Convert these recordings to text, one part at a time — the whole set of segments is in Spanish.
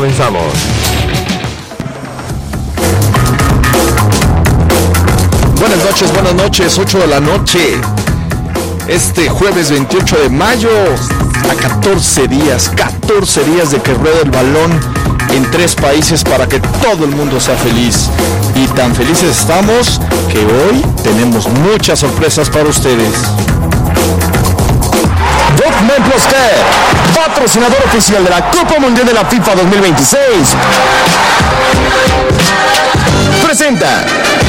Comenzamos. Buenas noches, 8 de la noche. Este jueves 28 de mayo, a 14 días de que ruede el balón en 3 países para que todo el mundo sea feliz. Y tan felices estamos que hoy tenemos muchas sorpresas para ustedes. Document Plus Care, patrocinador oficial de la Copa Mundial de la FIFA 2026, presenta.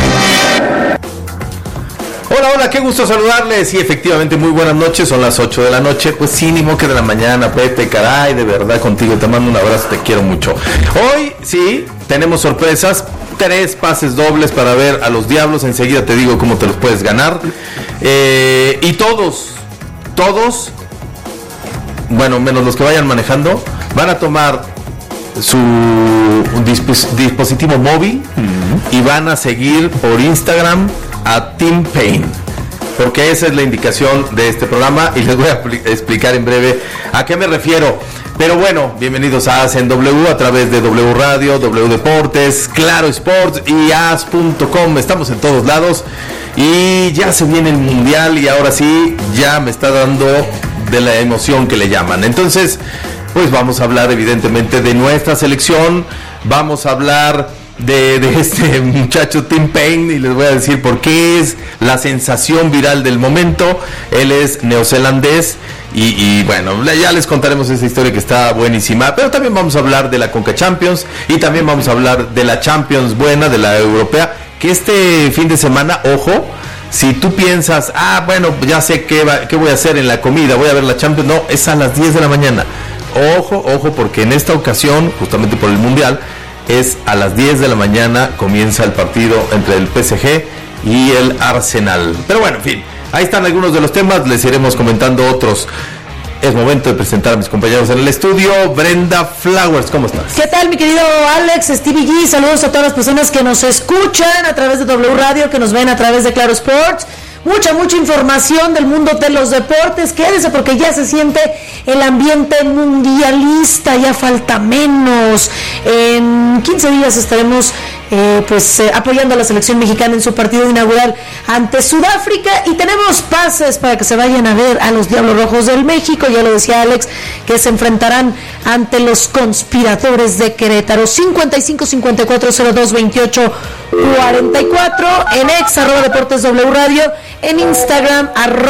Hola, qué gusto saludarles. Y efectivamente, muy buenas noches, son las 8 de la noche. Pues sí, ni modo que de la mañana, Pepe, caray, de verdad contigo, te mando un abrazo, te quiero mucho. Hoy, sí, tenemos sorpresas, 3 pases dobles para ver a los Diablos, enseguida te digo cómo te los puedes ganar. Y todos, bueno, menos los que vayan manejando, van a tomar su dispositivo móvil y van a seguir por Instagram a Team Pain, porque esa es la indicación de este programa y les voy a explicar en breve a qué me refiero. Pero bueno, bienvenidos a Hacen W a través de W Radio, W Deportes, Claro Sports y as.com. Estamos en todos lados y ya se viene el Mundial y ahora sí ya me está dando de la emoción que le llaman. Entonces, pues vamos a hablar evidentemente de nuestra selección, vamos a hablar de este muchacho Tim Payne y les voy a decir por qué es la sensación viral del momento. Él es neozelandés y bueno, ya les contaremos esa historia que está buenísima, pero también vamos a hablar de la Conca Champions y también vamos a hablar de la Champions buena, de la europea, que este fin de semana, ojo, si tú piensas, bueno, ya sé qué voy a hacer en la comida, voy a ver la Champions, no, es a las 10 de la mañana. Ojo, porque en esta ocasión, justamente por el Mundial, es a las 10 de la mañana, comienza el partido entre el PSG y el Arsenal. Pero bueno, en fin, ahí están algunos de los temas, les iremos comentando otros. Es momento de presentar a mis compañeros en el estudio. Brenda Flowers, ¿cómo estás? ¿Qué tal, mi querido Alex, Stevie G? Saludos a todas las personas que nos escuchan a través de W Radio, que nos ven a través de Claro Sports. Mucha información del mundo de los deportes. Quédese porque ya se siente el ambiente mundialista, ya falta menos. En 15 días estaremos apoyando a la selección mexicana en su partido inaugural ante Sudáfrica y tenemos pases para que se vayan a ver a los Diablos Rojos del México. Ya lo decía Alex, que se enfrentarán ante los conspiradores de Querétaro. 55 54 02 28 44 en ex @Deportes W Radio, en Instagram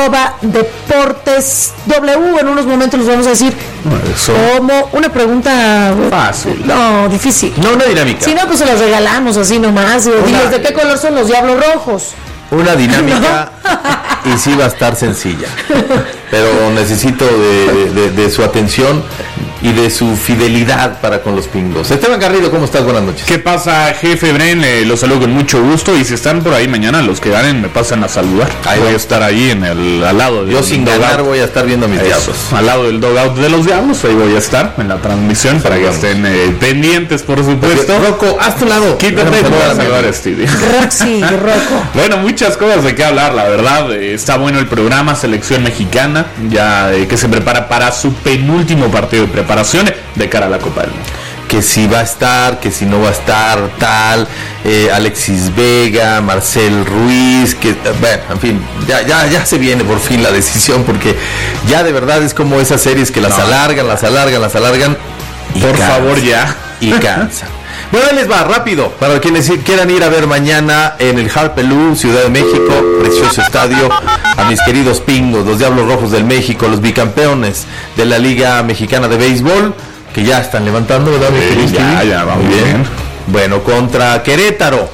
@Deportes W. En unos momentos les vamos a decir como una pregunta fácil, no difícil, no una dinámica. Si no, pues se las regalamos así nomás. Diles de qué color son los Diablos Rojos. Una dinámica y sí va a estar sencilla, pero necesito de su atención y de su fidelidad para con los pingos. Esteban Garrido, ¿cómo estás? Buenas noches. ¿Qué pasa, jefe Bren? Los saludo con mucho gusto y si están por ahí mañana, los que ganen me pasan a saludar. Ahí voy a estar ahí al lado. Yo sin ganar voy a estar viendo a mis Diablos. Al lado del dugout de los Diablos, ahí voy a estar en la transmisión para que estén pendientes, por supuesto. Rocco, haz tu lado. Quítate para saludar a Stevie. Sí, Rocco. Bueno, muchas cosas de qué hablar, la verdad. Está bueno el programa, selección mexicana, ya que se prepara para su penúltimo partido de preparación de cara a la Copa del Mundo. Que si va a estar, que si no va a estar, tal, Alexis Vega, Marcel Ruiz, que bueno, en fin, ya se viene por fin la decisión, porque ya de verdad es como esas series que las alargan y por cansa, favor ya, y cansa. Bueno, ahí les va, rápido, para quienes quieran ir a ver mañana en el Harpelú, Ciudad de México, precioso estadio, a mis queridos pingos, los Diablos Rojos del México, los bicampeones de la Liga Mexicana de Béisbol, que ya están levantando, ¿verdad? Ya, vamos bien. Bueno, contra Querétaro,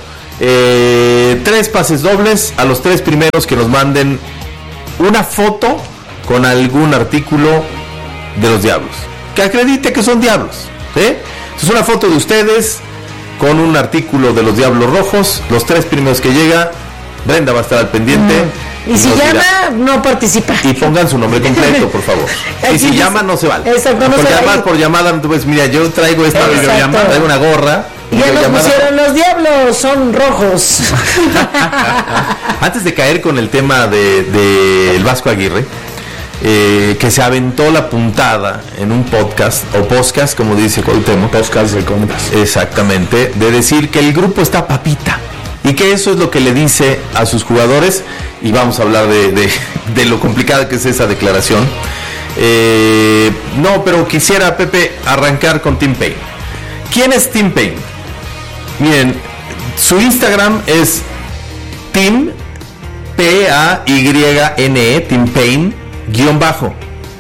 3 pases dobles a los 3 primeros que nos manden una foto con algún artículo de los Diablos, que acredite que son Diablos, ¿sí? Es una foto de ustedes con un artículo de los Diablos Rojos, los 3 primeros que llega, Brenda va a estar al pendiente. Y si llama, no participa. Y pongan su nombre completo, por favor. Y si llama, no se vale. Exacto, no porque se además vale. Por llamada, pues mira, yo traigo esta videollamada, traigo una gorra. Ya nos pusieron los Diablos, son rojos. Antes de caer con el tema de el Vasco Aguirre, que se aventó la puntada en un podcast, o podcast, como dice Cuauhtémoc. Podcast de compras. Exactamente, de decir que el grupo está papita y que eso es lo que le dice a sus jugadores, y vamos a hablar de lo complicada que es esa declaración. No, pero quisiera, Pepe, arrancar con Tim Paine. ¿Quién es Tim Paine? Miren, su Instagram es Tim, P-A-Y-N-E, Tim Paine, _.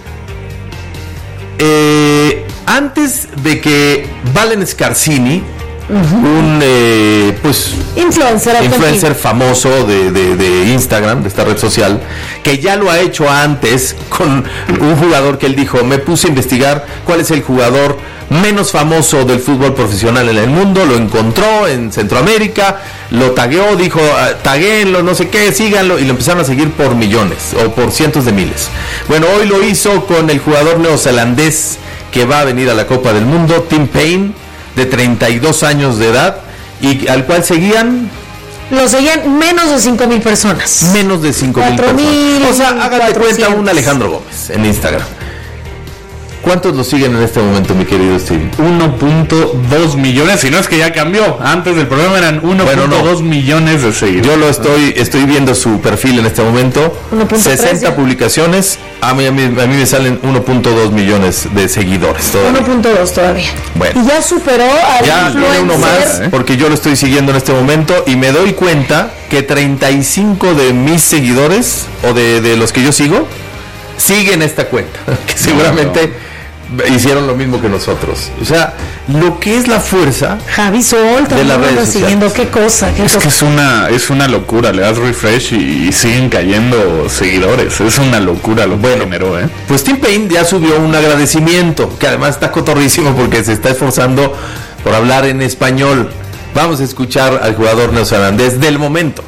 Antes de que Valen Scarsini, un influencer famoso de Instagram, de esta red social, que ya lo ha hecho antes con un jugador que él dijo, me puse a investigar cuál es el jugador menos famoso del fútbol profesional en el mundo, lo encontró en Centroamérica, lo tagueó, dijo, taguéenlo, no sé qué, síganlo, y lo empezaron a seguir por millones o por cientos de miles. Bueno, hoy lo hizo con el jugador neozelandés que va a venir a la Copa del Mundo, Tim Paine, de 32 años de edad, y al cual lo seguían menos de 5,000 personas. Menos de 5,000 personas. O sea, hágale cuenta un Alejandro Gómez en Instagram. ¿Cuántos lo siguen en este momento, mi querido Steve? 1.2 millones, si no es que ya cambió. Antes del programa eran 1.2 millones de seguidores. Yo lo estoy viendo su perfil en este momento. 60 publicaciones. A mí me salen 1.2 millones de seguidores. 1.2 todavía. Bueno. Y ya superó al influencer. Uno más, porque yo lo estoy siguiendo en este momento y me doy cuenta que 35 de mis seguidores, o de los que yo sigo, siguen esta cuenta. Que seguramente hicieron lo mismo que nosotros. O sea, lo que es la fuerza Javi Sol de las redes siguiendo, sociales. qué cosa. Que es una locura, le das refresh y siguen cayendo seguidores. Es una locura lo que generó, Pues Tim Paine ya subió un agradecimiento, que además está cotorrísimo porque se está esforzando por hablar en español. Vamos a escuchar al jugador neozelandés del momento.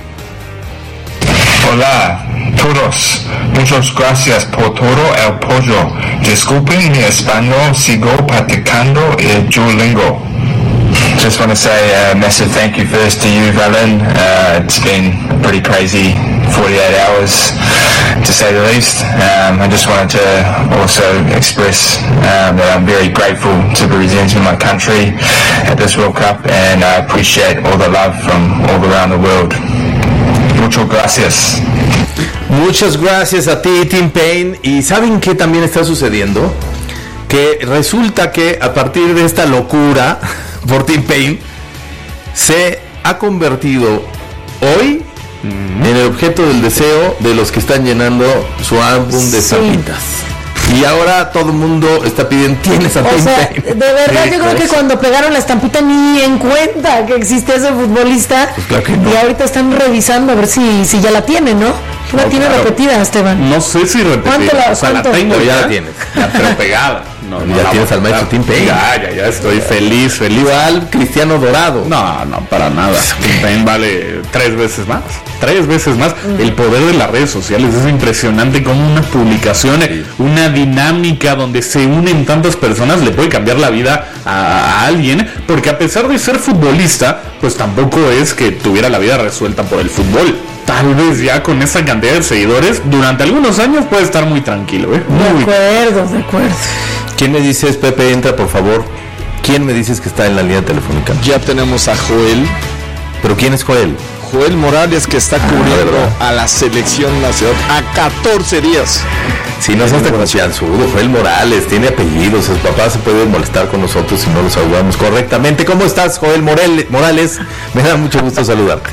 Hola todos, muchas gracias por todo el apoyo. Disculpen mi español, sigo practicando el Duolingo. Just want to say a massive thank you first to you, Valen. It's been a pretty crazy 48 hours, to say the least. I just wanted to also express that I'm very grateful to be representing my country at this World Cup, and I appreciate all the love from all around the world. Muchas gracias. Muchas gracias a ti, Tim Paine. Y ¿saben qué también está sucediendo? Que resulta que a partir de esta locura por Tim Paine, se ha convertido hoy en el objeto del deseo de los que están llenando su álbum de estampitas. Y ahora todo el mundo está pidiendo, ¿tienes a Tim Paine? De verdad, yo creo que cuando pegaron la estampita ni en cuenta que existía ese futbolista. Pues claro que no. Y ahorita están revisando a ver si ya la tienen, ¿no? La tiene repetida, Esteban. No sé si repetida. La tengo, pero ya la tienes. Pero pegada. Ya tienes al maestro Tim Paine. Ya estoy feliz. Igual Cristiano Dorado. No, para nada. Tim Paine vale 3 veces más. 3 veces más. El poder de las redes sociales es impresionante, como una publicación, una dinámica donde se unen tantas personas le puede cambiar la vida a alguien, porque a pesar de ser futbolista, pues tampoco es que tuviera la vida resuelta por el fútbol. Tal vez ya con esa cantidad de seguidores durante algunos años puede estar muy tranquilo, De acuerdo. ¿Quién me dices, Pepe, entra por favor? ¿Quién me dices que está en la línea telefónica? Ya tenemos a Joel. ¿Pero quién es Joel? Joel Morales, que está cubriendo a la selección nacional a 14 días. Si no seas tan confianzudo, Joel Morales, tiene apellidos, sus papás se pueden molestar con nosotros si no los saludamos correctamente. ¿Cómo estás, Joel Morales? Me da mucho gusto saludarte.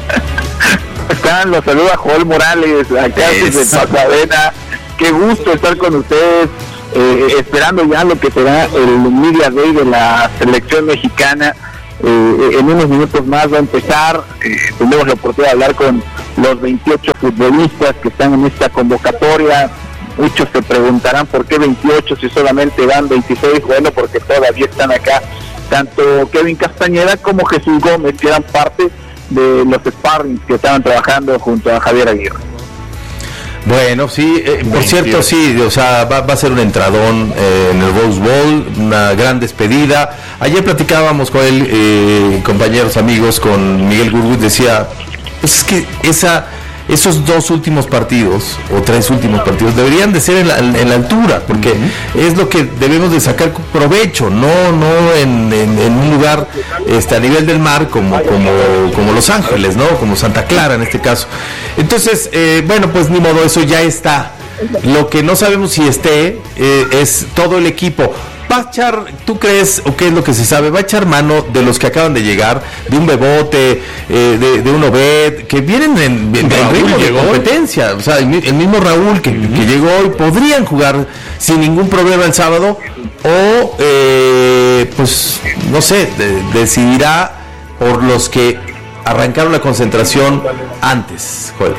Los saluda Joel Morales, acá desde Pasadena. Qué gusto estar con ustedes, esperando ya lo que será el Media Day de la selección mexicana. En unos minutos más va a empezar. Tendremos la oportunidad de hablar con los 28 futbolistas que están en esta convocatoria. Muchos se preguntarán por qué 28 si solamente van 26. Bueno, porque todavía están acá tanto Kevin Castañeda como Jesús Gómez, que eran parte de los sparrings que estaban trabajando junto a Javier Aguirre. Bueno, sí, por cierto, sí, o sea, va a ser un entradón en el Rose Bowl, una gran despedida. Ayer platicábamos con él, compañeros, amigos, con Miguel Gurgut, decía, pues es que esos 2 últimos partidos o 3 últimos partidos deberían de ser en la altura, porque es lo que debemos de sacar provecho, no en un lugar a nivel del mar como Los Ángeles, ¿no? Como Santa Clara en este caso. Entonces, bueno, pues ni modo, eso ya está. Lo que no sabemos si esté es todo el equipo. ¿Va a echar, tú crees, o qué es lo que se sabe, va a echar mano de los que acaban de llegar, de un Bebote, de un Obed, que vienen en ritmo de competencia? O sea, el mismo Raúl que llegó hoy, podrían jugar sin ningún problema el sábado, o pues no sé, decidirá por los que arrancaron la concentración antes, Joel.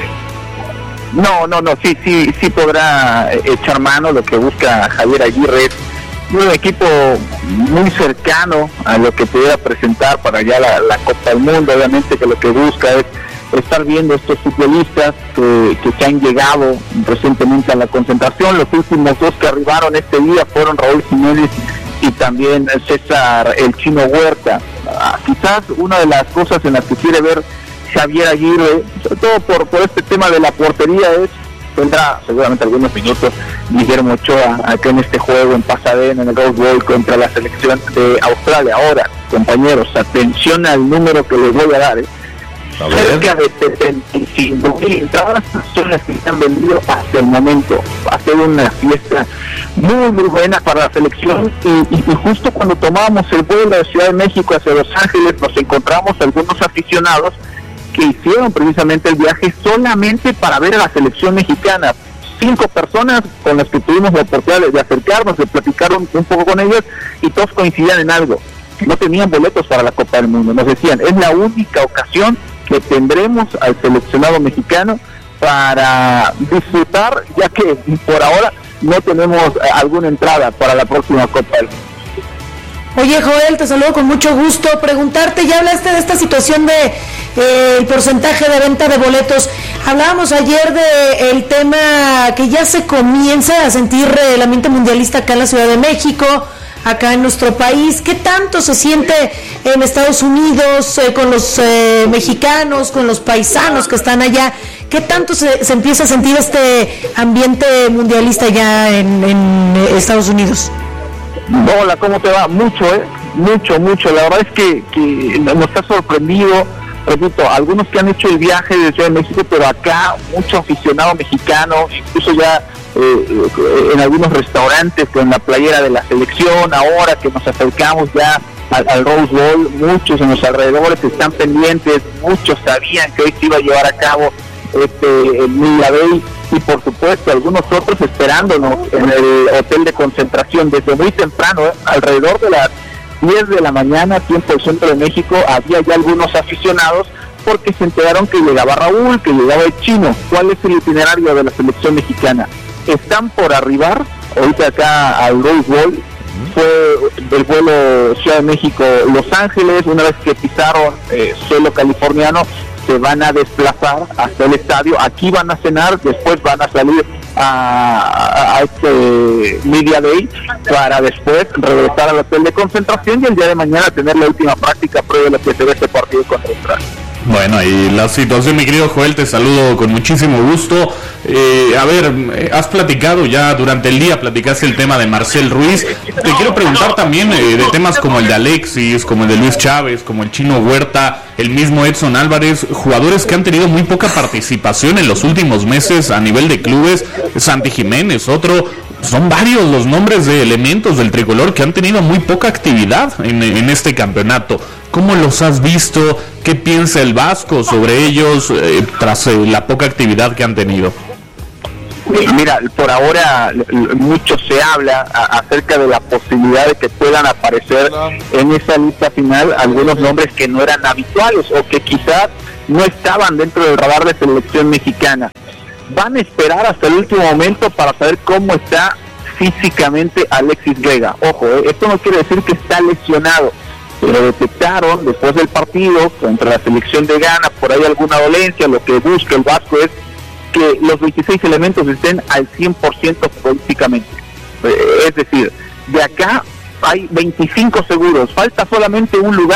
No, sí podrá echar mano. Lo que busca Javier Aguirre es un equipo muy cercano a lo que pudiera presentar para ya la Copa del Mundo. Obviamente que lo que busca es estar viendo estos futbolistas que se han llegado recientemente a la concentración. Los últimos 2 que arribaron este día fueron Raúl Jiménez y también César el Chino Huerta. Quizás una de las cosas en las que quiere ver Javier Aguirre, sobre todo por este tema de la portería, tendrá seguramente algunos minutos Guillermo Ochoa acá en este juego en Pasadena, en el Rose Bowl contra la selección de Australia. Ahora, compañeros, atención al número que les voy a dar. Cerca de 75,000 entradas son las que se han vendido hasta el momento. Va a ser una fiesta muy buena para la selección, y justo cuando tomábamos el vuelo de Ciudad de México hacia Los Ángeles nos encontramos algunos aficionados que hicieron precisamente el viaje solamente para ver a la selección mexicana. 5 personas con las que tuvimos la oportunidad de acercarnos, de platicar un poco con ellos, y todos coincidían en algo: no tenían boletos para la Copa del Mundo. Nos decían, es la única ocasión que tendremos al seleccionado mexicano para disfrutar, ya que por ahora no tenemos alguna entrada para la próxima Copa del Mundo. Oye, Joel, te saludo con mucho gusto. Preguntarte, ya hablaste de esta situación de el porcentaje de venta de boletos. Hablábamos ayer de el tema que ya se comienza a sentir el ambiente mundialista acá en la Ciudad de México, acá en nuestro país. ¿Qué tanto se siente en Estados Unidos con los mexicanos, con los paisanos que están allá? ¿Qué tanto se empieza a sentir este ambiente mundialista ya en Estados Unidos? Hola, ¿cómo te va? Mucho. La verdad es que nos ha sorprendido. Repito, algunos que han hecho el viaje de Ciudad de México, pero acá mucho aficionado mexicano, incluso ya en algunos restaurantes con la playera de la selección. Ahora que nos acercamos ya al Rose Bowl, muchos en los alrededores están pendientes, muchos sabían que hoy se iba a llevar a cabo el Media Day, y por supuesto algunos otros esperándonos en el hotel de concentración desde muy temprano, alrededor de las 10 de la mañana, tiempo del centro de México. Había ya algunos aficionados porque se enteraron que llegaba Raúl, que llegaba el Chino. ¿Cuál es el itinerario de la selección mexicana? Están por arribar ahorita acá al Rose Bowl. Fue el vuelo Ciudad de México-Los Ángeles. Una vez que pisaron suelo californiano, se van a desplazar hasta el estadio. Aquí van a cenar, después van a salir a este Media Day para después regresar al hotel de concentración y el día de mañana tener la última práctica previa a lo que será este partido contra Australia. Bueno, y la situación, mi querido Joel, te saludo con muchísimo gusto. A ver, has platicado ya durante el día, platicaste el tema de Marcel Ruiz. Te quiero preguntar también de temas como el de Alexis, como el de Luis Chávez, como el Chino Huerta, el mismo Edson Álvarez, jugadores que han tenido muy poca participación en los últimos meses a nivel de clubes. Santi Jiménez, otro. Son varios los nombres de elementos del tricolor que han tenido muy poca actividad en este campeonato. ¿Cómo los has visto? ¿Qué piensa el Vasco sobre ellos tras la poca actividad que han tenido? Mira, por ahora mucho se habla acerca de la posibilidad de que puedan aparecer en esa lista final algunos nombres que no eran habituales o que quizás no estaban dentro del radar de selección mexicana. Van a esperar hasta el último momento para saber cómo está físicamente Alexis Vega. Ojo, esto no quiere decir que está lesionado. Lo detectaron después del partido contra la selección de Ghana, por ahí alguna dolencia. Lo que busca el Vasco es que los 26 elementos estén al 100% futbolísticamente. Es decir, de acá hay 25 seguros, falta solamente un lugar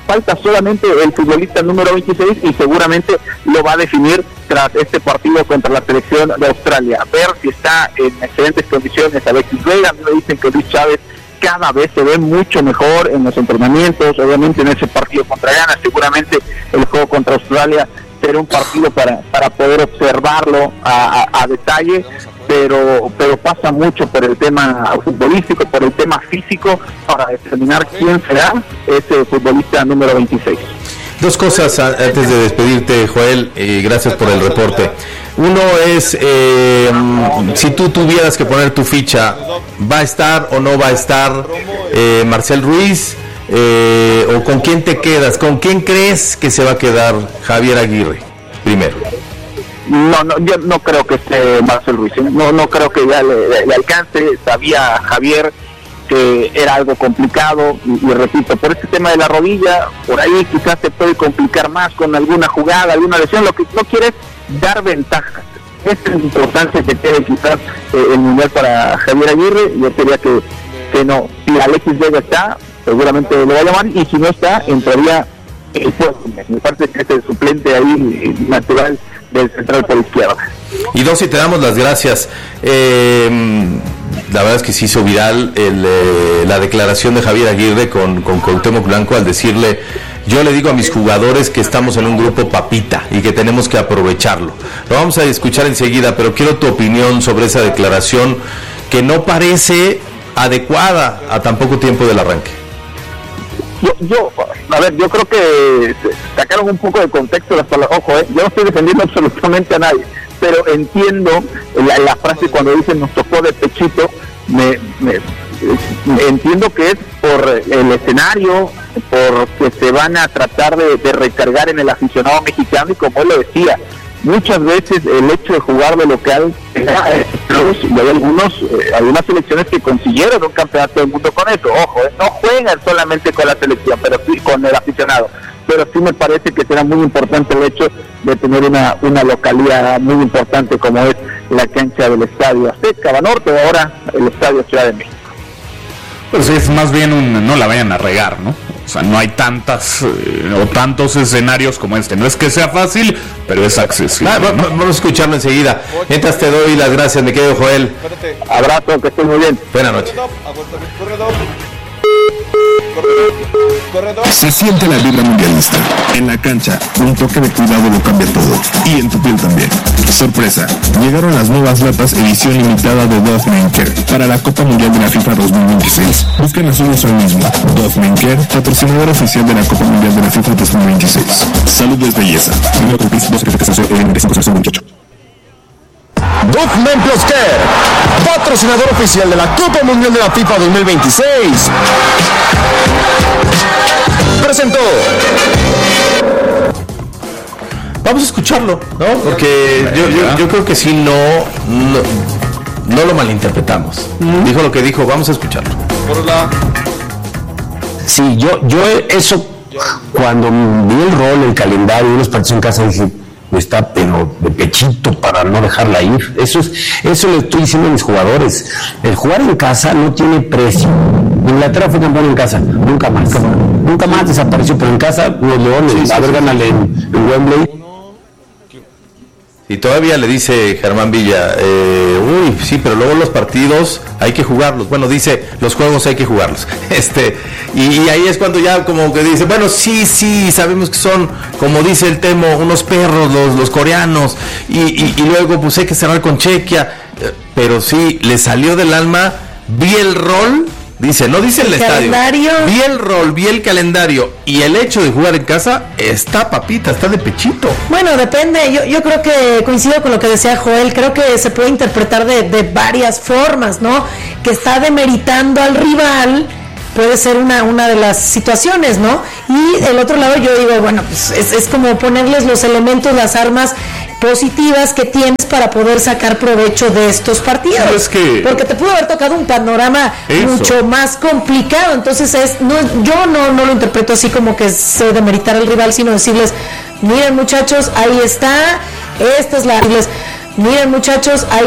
falta solamente el futbolista número 26 y seguramente lo va a definir tras este partido contra la selección de Australia. A ver si está en excelentes condiciones Alexis Vega. A mí me dicen que Luis Chávez cada vez se ve mucho mejor en los entrenamientos, obviamente en ese partido contra Ghana, seguramente el juego contra Australia será un partido para poder observarlo a detalle, pero pasa mucho por el tema futbolístico, por el tema físico, para determinar quién será ese futbolista número 26. Dos cosas antes de despedirte, Joel, y gracias por el reporte. Uno es, si tú tuvieras que poner tu ficha, ¿va a estar o no va a estar Marcel Ruiz? ¿O con quién te quedas? ¿Con quién crees que se va a quedar Javier Aguirre primero? No, yo no creo que esté Marcel Ruiz, no creo que ya le alcance. Sabía Javier que era algo complicado y repito, por este tema de la rodilla, por ahí quizás se puede complicar más con alguna jugada, alguna lesión. Lo que no quiere es dar ventajas. Esta es la importancia que tiene quizás el mundial para Javier Aguirre. Yo diría que no. Si Alexis Vega está, seguramente lo va a llamar, y si no está, entraría el puesto. Me parece que es el suplente ahí natural del central por izquierda. Y Dosi, te damos las gracias. La verdad es que se hizo viral la declaración de Javier Aguirre con Cuauhtémoc Blanco al decirle: yo le digo a mis jugadores que estamos en un grupo papita y que tenemos que aprovecharlo. Lo vamos a escuchar enseguida, pero quiero tu opinión sobre esa declaración que no parece adecuada a tan poco tiempo del arranque. Yo creo que sacaron un poco de contexto las palabras. Ojo, yo no estoy defendiendo absolutamente a nadie, pero entiendo la frase cuando dicen nos tocó de pechito. Entiendo que es por el escenario, porque se van a tratar de recargar en el aficionado mexicano, y como él lo decía, muchas veces el hecho de jugar de local, y hay algunas selecciones que consiguieron un campeonato del mundo con eso. Ojo, no juegan solamente con la selección, pero sí con el aficionado. Pero sí me parece que será muy importante el hecho de tener una localidad muy importante como es la cancha del Estadio Azteca, Banorte, o ahora el Estadio Ciudad de México. Pues es más bien no la vayan a regar, ¿no? O sea, no hay tantas o tantos escenarios como este. No es que sea fácil, pero es accesible. Vamos a escucharlo enseguida. Mientras te doy las gracias, mi querido Joel. Abrazo, que estés muy bien. Buenas noches. Se siente la vibra mundialista. En la cancha, un toque de cuidado lo cambia todo. Y en tu piel también. Sorpresa, llegaron las nuevas latas edición limitada de Dove Men Care para la Copa Mundial de la FIFA 2026. Busquen las suyas hoy mismo. Dove Men Care, patrocinador oficial de la Copa Mundial de la FIFA 2026. Salud es belleza. Primero con PIS 2 Dove Men Plus Care, patrocinador oficial de la Copa Mundial de la FIFA 2026. Presentó. Vamos a escucharlo, ¿no? Porque yo creo que si no lo malinterpretamos. Dijo lo que dijo, vamos a escucharlo. Sí, yo eso, cuando vi el rol, el calendario, unos partidos en casa, dije, está pero de pechito para no dejarla ir. Eso le estoy diciendo a mis jugadores. El jugar en casa no tiene precio. Inglaterra fue campeón en casa, nunca más desapareció, pero en casa los Leones, a ver, gánale en Wembley. Y todavía le dice Germán Villa, sí, pero luego los partidos hay que jugarlos. Bueno, dice, los juegos hay que jugarlos. Y ahí es cuando ya como que dice, bueno, sí, sabemos que son, como dice el Temo, unos perros los coreanos, y luego pues hay que cerrar con Chequia, pero sí, le salió del alma, vi el rol. Dice, no dice el estadio. Calendario. Vi el rol, vi el calendario, y el hecho de jugar en casa está papita, está de pechito. Bueno, depende. Yo creo que coincido con lo que decía Joel. Creo que se puede interpretar de varias formas, ¿no? Que está demeritando al rival, puede ser una de las situaciones, ¿no? Y el otro lado yo digo, bueno, pues es como ponerles los elementos, las armas positivas que tienes para poder sacar provecho de estos partidos, porque te pudo haber tocado un panorama mucho más complicado. Entonces yo no lo interpreto así como que se demeritar al rival, sino decirles, miren muchachos, ahí está, esta es la... Miren muchachos, ahí